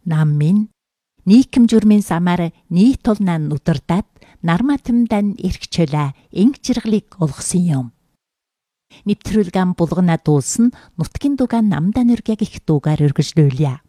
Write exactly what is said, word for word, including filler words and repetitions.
Нам минь нийгэм журмын самаар нийт толнаа нүдэрдад нарматамдан эргчөлөө инг жиргалыг олгосон юм. Нэвтрүүлгэн булгана дуулсан нутгийн дугаан намдан үргэг их дуугаар өргөжлүүлье.